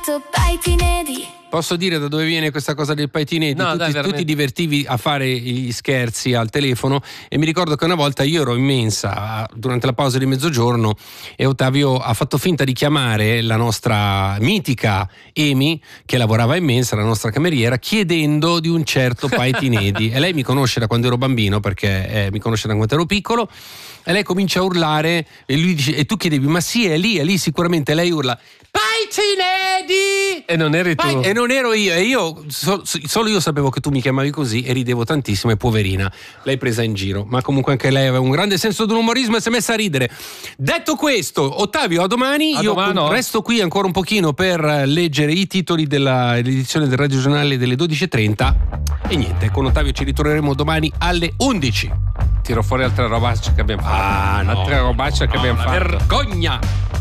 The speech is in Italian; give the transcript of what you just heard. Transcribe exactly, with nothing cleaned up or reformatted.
gelato Paitinedi. Posso dire da dove viene questa cosa del Paitinedi? No, tu, dai, ti, tu ti divertivi a fare gli scherzi al telefono e mi ricordo che una volta io ero in mensa durante la pausa di mezzogiorno e Ottavio ha fatto finta di chiamare la nostra mitica Emi, che lavorava in mensa, la nostra cameriera, chiedendo di un certo Paitinedi. E lei mi conosce da quando ero bambino, perché eh, mi conosce da quando ero piccolo, e lei comincia a urlare e lui dice, e tu chiedevi, ma sì, è lì, è lì sicuramente. Lei urla, Paitinedi! E non eri tu. Pai- e non ero io, e io so, solo io sapevo che tu mi chiamavi così e ridevo tantissimo, e poverina, l'hai presa in giro, ma comunque anche lei aveva un grande senso dell'umorismo e si è messa a ridere. Detto questo, Ottavio, a domani. A io domani. resto qui ancora un pochino per leggere i titoli dell'edizione del Radio Giornale delle dodici e trenta e niente, con Ottavio ci ritorneremo domani alle undici. Tiro fuori altre robacce che abbiamo fatto. Ah, no, altre robacce no, che abbiamo no, fatto. vergogna!